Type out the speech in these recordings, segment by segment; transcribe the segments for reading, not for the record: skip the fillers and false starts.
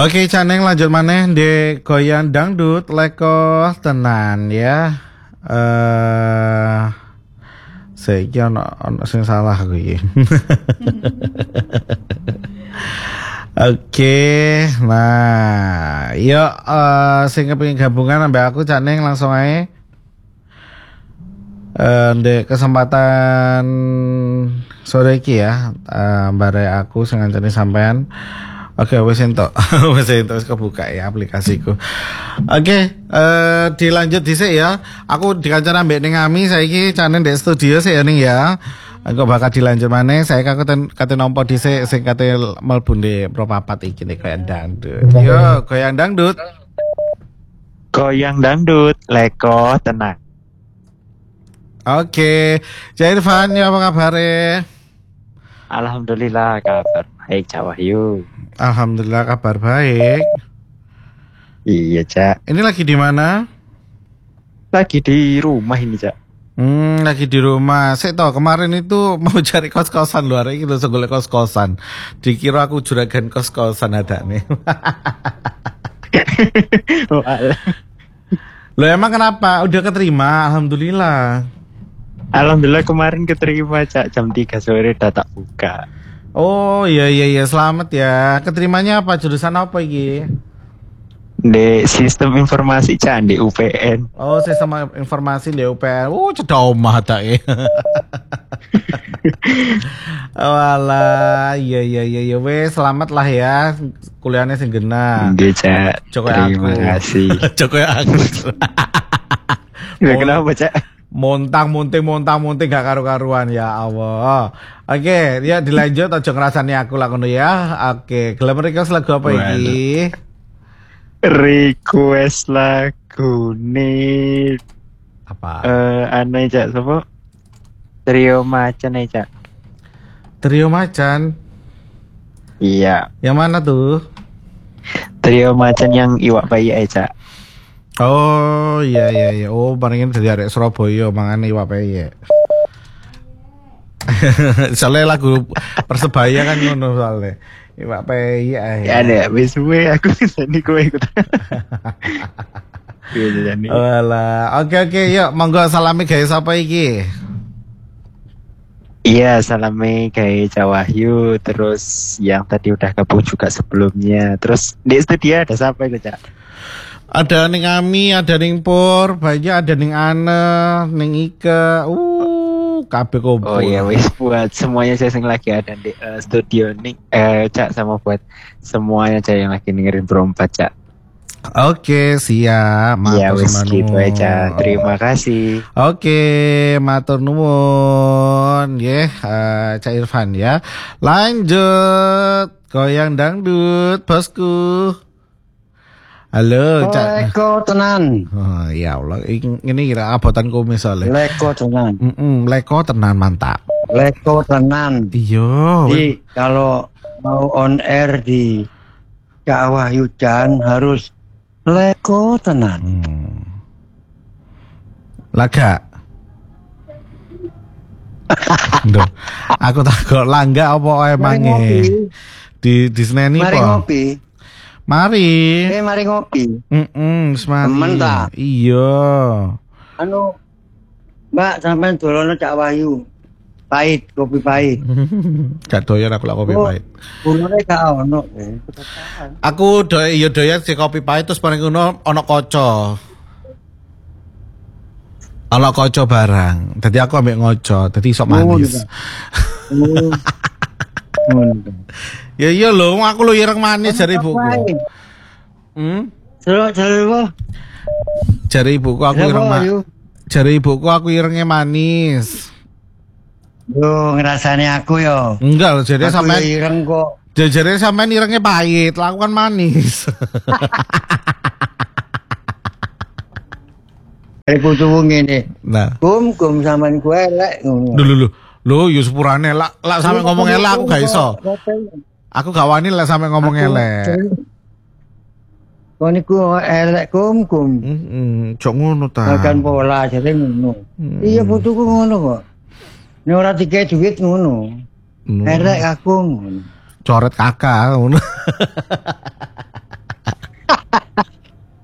Oke, Caneng lanjut maneh di goyang dangdut leko tenan ya. Saiki ono sing salah aku iki. Oke, nah, yuk sing kepengin gabungan ambek aku Caneng langsung ae. Di kesempatan sore iki ya, bare aku sing ngancani sampean. Oke, wis entuk. Wis kebuka ya aplikasiku. Oke, dilanjut dhisik ya. Aku dikancan ambek ning Ami saiki Caneng di studio sik ya ning ya. Engko bakal dilanjut maneh. Saya kate nampa dhisik sing kate mlebu di Propapat iki nek goyang dangdut. Yo, goyang dangdut. Goyang dangdut leko tenang. Oke, Jairvan ya apa kabare? Alhamdulillah kabar baik Cak Wahyu. Alhamdulillah kabar baik. Iya Cak. Ini lagi di mana? Lagi di rumah ini Cak. Lagi di rumah. Saya tahu kemarin itu mau cari kos-kosan luar ini, terus golek kos-kosan. Dikira aku juragan kos-kosan ada nih. Loh emang kenapa? Udah keterima, alhamdulillah. Alhamdulillah kemarin keterima Cak, jam 3 sore udah tak buka. Oh iya selamat ya. Keterimanya apa? Jurusan apa iki? Di sistem informasi Cak di UPN. Oh, sistem informasi di UPN. Cedak omah tak ya. Walah, iya wes selamat lah ya. Kuliahnya sing genah. Nggih Cak. Terima kasih. Jokowi aku. Kenapa Cak? Montang munting gak karu-karuan ya Allah. Oke, ya dilanjut aja ngrasani aku lah ngono ya. Oke, gelem request lagu apa iki? Request lagu nih. Apa? Aneh Cak, sapa? Trio Macan nih Cak. Trio Macan. Iya. Yang mana tuh? Trio Macan yang iwak bayi Cak. Oh iya. Oh barengin dari arek Surabaya mangan iwak peyek. Soalnya lagu Persebaya kan ngono soalnya. Iwak peyek. Ya ada wis suwe aku sini kowe ikut. Walah, oke yuk monggo salami gawe sapa iki? Iya, salami gawe Cak Wahyu, terus yang tadi udah gabung juga sebelumnya. Terus di studio ada siapa itu Cak? Ada ning Ami, ada ning Pur, banyak ada ning Ane, ning Ika. Kabeh kumpul. Oh iya, wis buat semuanya saya sing lagi ada di studio nih, Cak, sama buat semuanya Cak yang lagi dengerin berempat Cak. Oke, siap. Iya, wis gitu aja. Terima kasih. Oke, matur nuwun. Cak Irfan ya. Lanjut. Goyang dangdut, bosku. Halo, Cak. Leko tenan. Oh, ya Allah, ini kira abotan kumis soalnya. Leko tenan. Leko tenan mantap. Leko tenan. Iya. Jadi kalau mau on air di Cak Wahyu Jan harus leko tenan. Laga. Duh, aku takut langga apa emangnya di Disney mari ngopi. Mari ngopi. Temen ta? Iya. Anu Mbak sampean dolono Cak Wahyu. Pahit, kopi pahit. Gak doyan aku lah kopi pahit. Bulune gak ono. Aku doyan si kopi pahit terus paling ono kaca. Ono kaca barang. Dadi aku ambek ngoco, dadi iso manis. Ya iya lho, aku lho ireng manis jare ibuku. Jare ibuku aku ireng manis. Jare ibuku aku irenge manis. Yo ngrasani aku yo. Enggak lho, jare sampean ireng kok. Jare sampean irenge pahit, laku kan manis. Putuku ngene. Nah. Kum sampean ku elek ngono. Lho, yo sepurane lak sampe ngomong elek aku gak iso. Aku gak wani lek sampe ngomong elek. Kok niku elek kum. Cok ngono ta. Makan pola jare ngono. Iya putuku ngono kok. Nek ora dikek duit ngono. Elek aku ngono. Coret kakak ngono.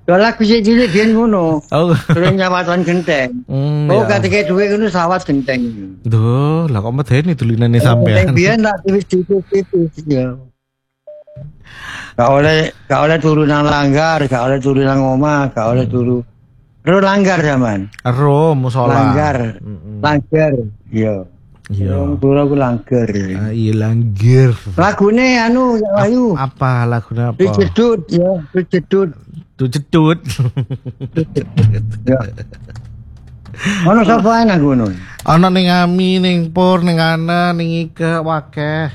Lah lagu sik cilik biyen ngono. Oh. Sering nyawatan genteng. Oh, Ya. ketika duwe ngono sawat genteng. Duh, lah kok medeni tulinane Genteng sampean. biyen tak tipis-tipis ya. Gak oleh turu nang langgar, gak oleh turu nang omah, gak oleh turu. Ro langgar zaman. Ero musola. Langgar. Mm-mm. Langgar. Iya. Iya. Wong turu aku langgar. Iya langgir. Lagune anu ya Wahyu. Apa lagunya apa? Dijedut ya, dijedut. Tuh cedut. Ya. Ono sapa nang ngono? Ana ning Ami, ning Pur, ning Ana, ning Ike wakeh.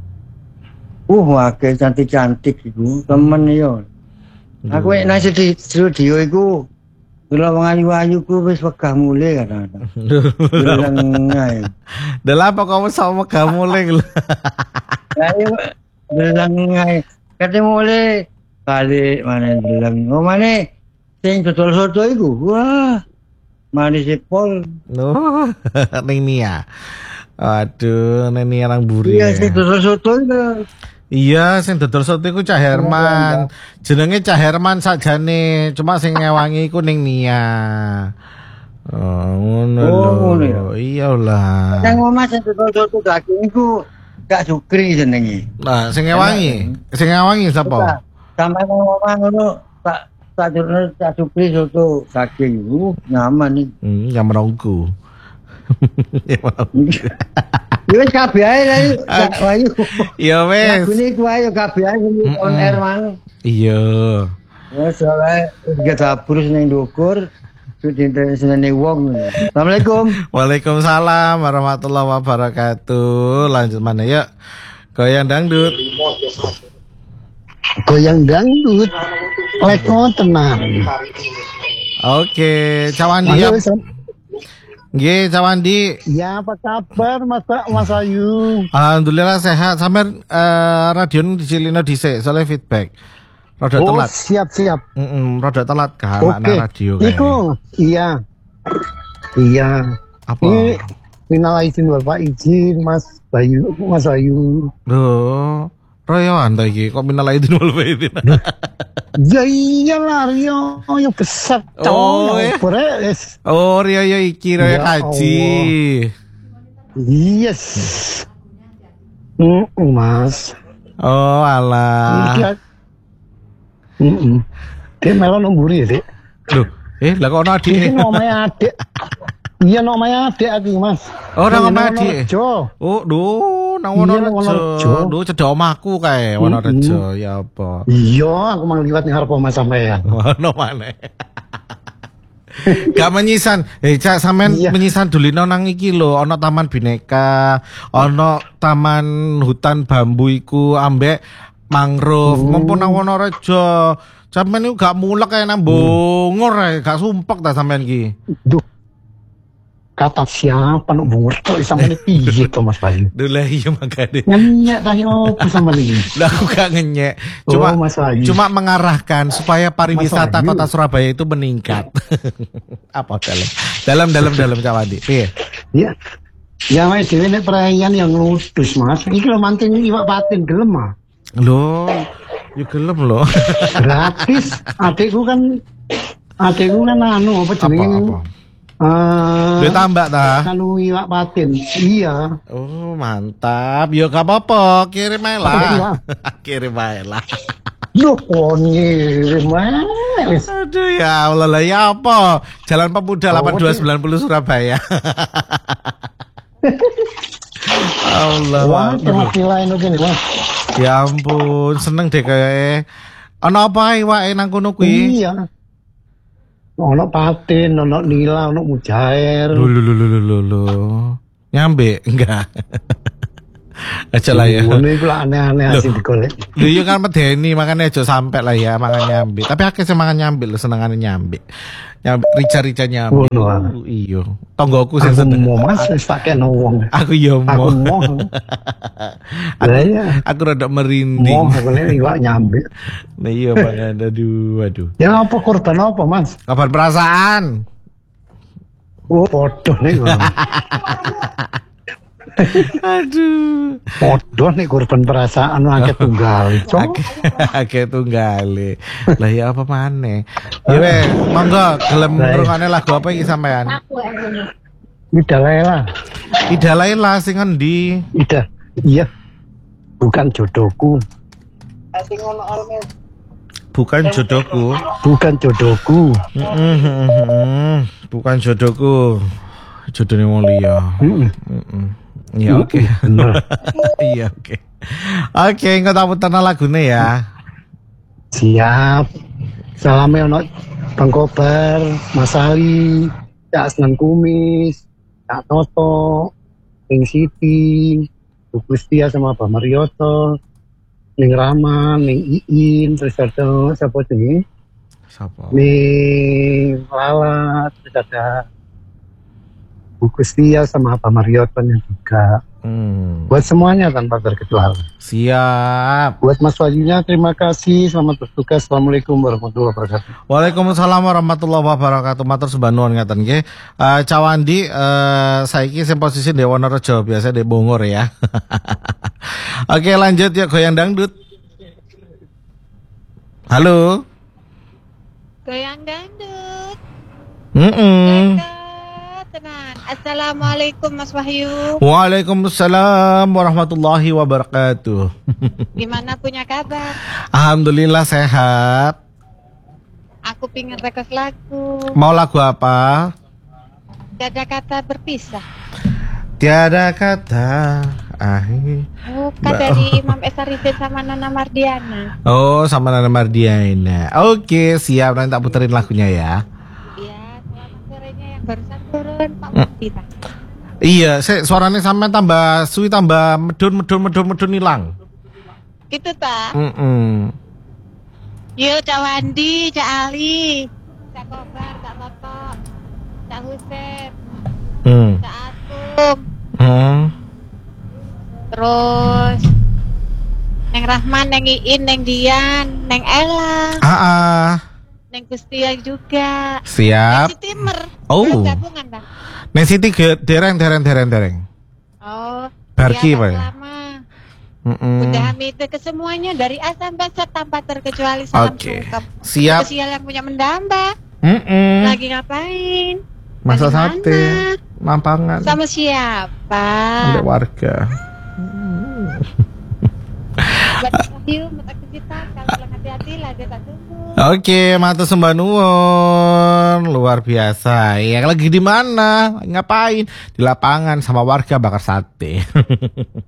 Akeh cantik-cantik iku, temen yo. Aku nang studio iku kula wong ayu-ayu ku wis wegah mulai kadang-kadang. Delengai. Dalah apa kamu sama kamu lagi? Lah iya delengai. Kate mulai kali mana deleng. Oh mana sing dodol soto iku. Wah. Manis pol. No, ning Nia. Aduh, ning Nia nang buri. Iya sing dodol soto iku. Iya, sing dodol soto iku Cah Herman. Jenenge Cah Herman sakjane, cuma sing ngewangi iku ning Nia. Oh, ngono lho. Iya lah. Nang omah sing dodol soto daging iku gak Sukri jenenge. Nah, sing ngewangi sapa? Sampai nang omah ngono tak jurne tak Sukri soto daging nyaman iki. Yang menunggu. Ya wis kabeh ae lah Kak Wahyu. Iya wes. Lagune iku ayo kabeh ae on air mang. Iya. Wes wae gedabur ning ndukur senene wong. Assalamualaikum. Waalaikumsalam warahmatullahi wabarakatuh. Lanjut mana yuk? Goyang dangdut. Goyang dangdut leko tenang. Oke, Cawandi ya. Nggih, Cawandi. Ya, apa kabar Mas Ayu? Alhamdulillah sehat. Sampeyan radio dicilino dhisik soalnya feedback. Rada telat. Siap. Rada telat Oke. kahanan radio kayaknya. Iku, iya. Apa? Ini minal izin Bapak izin Mas Ayu. Loh, royoan ta iki kok minal aidin wal faizin. Ya iyalah Rio yang besar Oh, cowok beres. Oh, Rio iki Rio Ya kaji. Yes. Mas. Oh, alah. Dia melon nomburi ya, Dek. Loh, lah kok ono Ini adike? namanya adik. Iya namanya adik aku Mas. Oh, nang omah Ini adik. Wonorejo. Oh, duh, nang Iya, nang Wonorejo. Wonorejo. Duh, cedhak omahku kae Wonorejo. Ya apa? Iya, aku mau liwat nih harap Mas sampean. Ono maneh. Gak menyisan. Cak sampean Iya. menyisan dulino nang iki lho, ana taman bineka, ana taman hutan bambu iku ambek mangrove. Mumpun nang Wonorejo. Sampeyan iku gak mulek kae nang Bongor ae, gak sumpek ta sampean iki. Duh. Kata siapa nuk bungur kok sampean piye to Mas Bayu? Duh lah iya makane. Nyanyi tadi opo sampean iki? Lah aku gak ngenyek. Cuma Mas Bayu. cuma mengarahkan supaya pariwisata Bayu. Kota Surabaya itu meningkat. Apa dalam Cawandi. Piye? Iya. Ya wis dhewe nek perayaan yang ludus Mas. Iki lho manting iwak patin gelem ah. Loh, ya gelem loh. Gratis. Adikku kan anu apa jenenge? Apa? Duit tambah ta? Anu iwak patin. Iya. Oh, mantap. Yo gak apa-apa, kirim ae lah. Iya. Kirim ae lah. Duh, ngirim wes. Aduh ya Allah lah ya apa? Jalan Pemuda 8290 Surabaya. Allah. Wah, cuma lain gini Mas. Ya ampun, seneng deh kayak. Ana apa ae wae nang kono kuwi? Iya. Ono patin, ono nila, ono mujair. Lho. Nyambe enggak. Aja lah ya. Ngono iku lah aneh-aneh Loh. asih digolek. Lho iya kan medeni makanya aja sampe lah ya makan nyambe. Tapi akeh sing mangan nyambe lho senengane nyambe. Nyambe rica-rica nyambe. Ngono ah. Iya. Tonggoku sing Aku seneng. mau Mas wis pakai wong. Aku ya Aku mau. mau. Lah iya. Aku rada Mau merinding. aku nek iwak nyambe. Nah iya banget. Aduh. Ya apa korban apa Mas? Kabar perasaan. Oh, bodoh nih. Aduh. Podo nih korban perasaan angket tunggal. Cok. Akeh tunggale. Lah ya apa maneh? Ya weh, monggo gelem ngrungokne lagu apa iki sampean? Ida Lela. Ida Laila sing endi? Ida. Iya. Bukan jodohku. Bukan jodohku. Bukan jodohku. Bukan jodohku. Jodohnya wong liya. Iya oke. Bener. Iya oke. Oke, engko tak puterna lagune ya. Siap. Salamnya ono Bang Kobar, Mas Ali, Cak Asnan Kumis, Cak Toto, Ning Siti, Bu Gustia sama Pak Marioto, Ning Rama, Ning Iin, terus ada siapa ini? Sapa? Ning Lala, terus ada Bu Gustia sama Pak Marioto juga. Buat semuanya tanpa terkecuali. Siap. Buat Mas Wajunya terima kasih, selamat bertugas. Assalamualaikum warahmatullahi wabarakatuh. Waalaikumsalam warahmatullahi wabarakatuh. Matur sembah nuwun ngaten nggih. Cawandi saiki sing posisi di Wonorejo, biasa di Bogor ya. Oke, lanjut ya goyang dangdut. Halo. Goyang dangdut. Heeh. Tenan. Assalamualaikum Mas Wahyu. Waalaikumsalam warahmatullahi wabarakatuh. Gimana punya kabar? Alhamdulillah sehat. Aku pingin request lagu. Mau lagu apa? Tiada kata berpisah. Tiada kata akhir. Bukan dari Imam Esa Rizin sama Nana Mardiana. Oh, sama Nana Mardiana. Oke, siap, nanti tak puterin lagunya ya. Iya, selamat sorenya yang barusan turun Pak Mufti. Iya, suaranya sampai tambah suwi, tambah medun hilang. Gitu ta? Yuk Cak Wandi, Cak Ali, Cak Kobar, Cak Toto, Cak Husen, Cak Atum, terus Neng Rahman, Neng Iin, Neng Dian, Neng Ella, Neng Gustia juga. Siap. Neng Siti Timer. Oh. Gabungan dah. Neng Siti dereng. Oh. Barki iya, Pak ya? lama. Bunda Hamid ke semuanya dari A sampai Z tanpa terkecuali salam sungkem. Siap. Spesial yang punya mendamba. Lagi ngapain? Masak Dari sate, mana? mampangan. Sama siapa? Sampai warga. Buat Wahyu, buat aktivitas, kalau pulang hati-hati lah, dia tak tunggu. Oke, matur sembah nuwun. Luar biasa. Ya, lagi di mana? Ngapain? Di lapangan sama warga bakar sate.